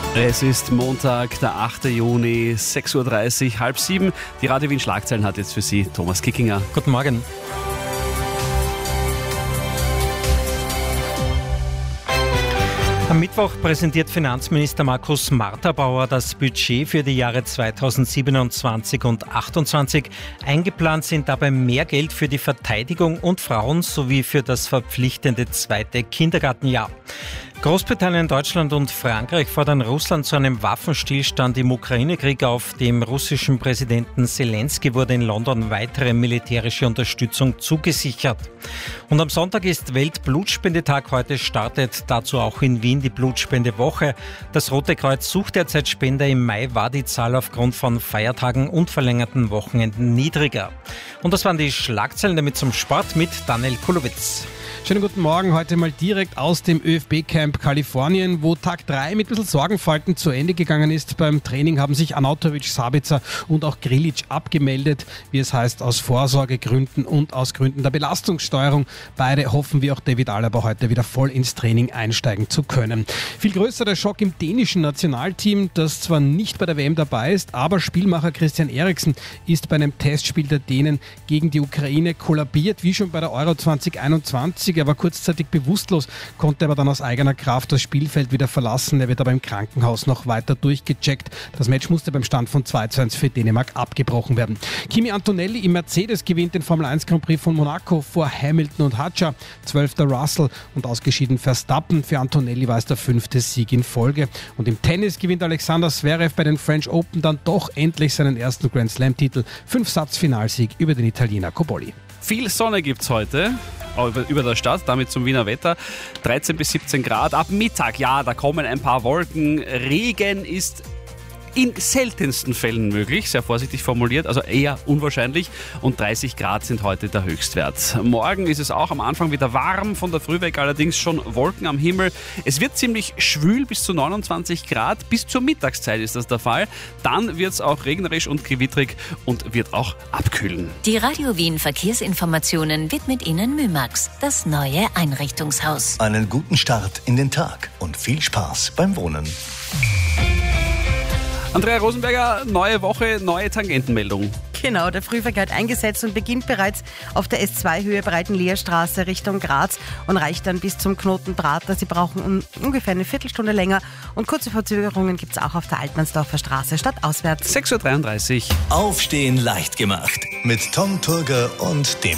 Es ist Montag, der 8. Juni, 6.30 Uhr, halb sieben. Die Radio Wien Schlagzeilen hat jetzt für Sie Thomas Kickinger. Guten Morgen. Am Mittwoch präsentiert Finanzminister Markus Marterbauer das Budget für die Jahre 2027 und 2028. Eingeplant sind dabei mehr Geld für die Verteidigung und Frauen sowie für das verpflichtende zweite Kindergartenjahr. Großbritannien, Deutschland und Frankreich fordern Russland zu einem Waffenstillstand im Ukraine-Krieg auf. Dem russischen Präsidenten Zelensky wurde in London weitere militärische Unterstützung zugesichert. Und am Sonntag ist Weltblutspendetag. Heute startet dazu auch in Wien die Blutspendewoche. Das Rote Kreuz sucht derzeit Spender. Im Mai war die Zahl aufgrund von Feiertagen und verlängerten Wochenenden niedriger. Und das waren die Schlagzeilen, damit zum Sport mit Daniel Kulowitz. Schönen guten Morgen, heute mal direkt aus dem ÖFB-Camp Kalifornien, wo Tag 3 mit ein bisschen Sorgenfalten zu Ende gegangen ist. Beim Training haben sich Arnautovic, Sabitzer und auch Grilic abgemeldet, wie es heißt, aus Vorsorgegründen und aus Gründen der Belastungssteuerung. Beide hoffen wie auch David Alaba heute wieder voll ins Training einsteigen zu können. Viel größer der Schock im dänischen Nationalteam, das zwar nicht bei der WM dabei ist, aber Spielmacher Christian Eriksen ist bei einem Testspiel der Dänen gegen die Ukraine kollabiert, wie schon bei der Euro 2021. Er war kurzzeitig bewusstlos, konnte aber dann aus eigener Kraft das Spielfeld wieder verlassen. Er wird aber im Krankenhaus noch weiter durchgecheckt. Das Match musste beim Stand von 2:1 für Dänemark abgebrochen werden. Kimi Antonelli im Mercedes gewinnt den Formel 1 Grand Prix von Monaco vor Hamilton und Hadjar. 12. Russell und ausgeschieden Verstappen. Für Antonelli war es der 5. Sieg in Folge. Und im Tennis gewinnt Alexander Zverev bei den French Open dann doch endlich seinen ersten Grand Slam-Titel. 5-Satz-Finalsieg über den Italiener Cobolli. Viel Sonne gibt's heute über der Stadt, damit zum Wiener Wetter. 13 bis 17 Grad. Ab Mittag, ja, da kommen ein paar Wolken. Regen ist in seltensten Fällen möglich, sehr vorsichtig formuliert, also eher unwahrscheinlich. Und 30 Grad sind heute der Höchstwert. Morgen ist es auch am Anfang wieder warm, von der Früh weg allerdings schon Wolken am Himmel. Es wird ziemlich schwül, bis zu 29 Grad. Bis zur Mittagszeit ist das der Fall. Dann wird es auch regnerisch und gewittrig und wird auch abkühlen. Die Radio Wien Verkehrsinformationen widmet Ihnen Mymax, das neue Einrichtungshaus. Einen guten Start in den Tag und viel Spaß beim Wohnen. Andrea Rosenberger, neue Woche, neue Tangentenmeldung. Genau, der Frühverkehr hat eingesetzt und beginnt bereits auf der S2-Höhe Breitenleerstraße Richtung Graz und reicht dann bis zum Knoten Prater. Sie brauchen ungefähr eine Viertelstunde länger und kurze Verzögerungen gibt es auch auf der Altmannsdorfer Straße stadtauswärts. 6.33 Uhr. Aufstehen leicht gemacht mit Tom Turger und dem